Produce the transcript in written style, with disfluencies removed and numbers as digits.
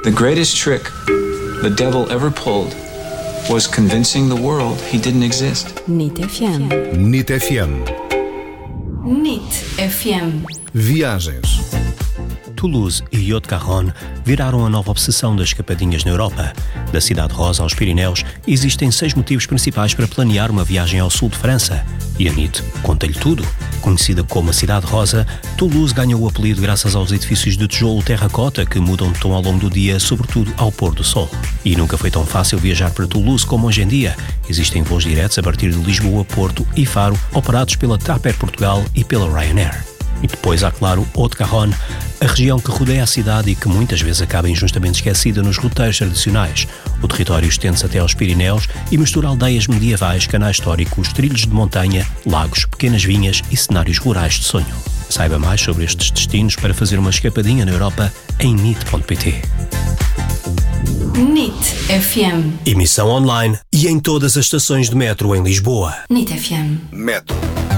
The greatest trick the devil ever pulled was convincing the world he didn't exist. NIT FM. NIT FM. NIT FM. Viagens. Toulouse e Haute-Garonne viraram a nova obsessão das escapadinhas na Europa. Da Cidade Rosa aos Pirineus, existem 6 motivos principais para planear uma viagem ao sul de França. E a NIT conta-lhe tudo. Conhecida como a Cidade Rosa, Toulouse ganhou o apelido graças aos edifícios de tijolo terracota que mudam de tom ao longo do dia, sobretudo ao pôr do sol. E nunca foi tão fácil viajar para Toulouse como hoje em dia. Existem voos diretos a partir de Lisboa, Porto e Faro, operados pela TAP Air Portugal e pela Ryanair. E depois há, claro, Haute-Garonne, a região que rodeia a cidade e que muitas vezes acaba injustamente esquecida nos roteiros tradicionais. O território estende-se até aos Pirineus e mistura aldeias medievais, canais históricos, trilhos de montanha, lagos, pequenas vinhas e cenários rurais de sonho. Saiba mais sobre estes destinos para fazer uma escapadinha na Europa em NIT.pt. NIT FM. Emissão online e em todas as estações de metro em Lisboa. NIT FM. Metro.